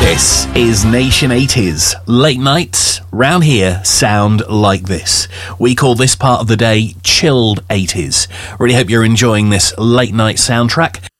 This is Nation 80s. Late nights round here sound like this. We call this part of the day chilled 80s. Really hope you're enjoying this late night soundtrack.